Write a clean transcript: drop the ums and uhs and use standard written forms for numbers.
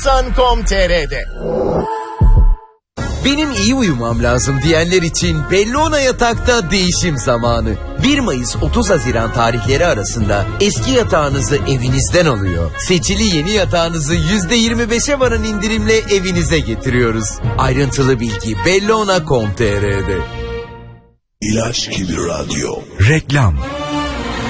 San.com.tr'de. Benim iyi uyumam lazım diyenler için Bellona Yatak'ta değişim zamanı. 1 Mayıs 30 Haziran tarihleri arasında eski yatağınızı evinizden alıyor. Seçili yeni yatağınızı %25'e varan indirimle evinize getiriyoruz. Ayrıntılı bilgi Bellona.com.tr'de. İlaç gibi radyo. Reklam.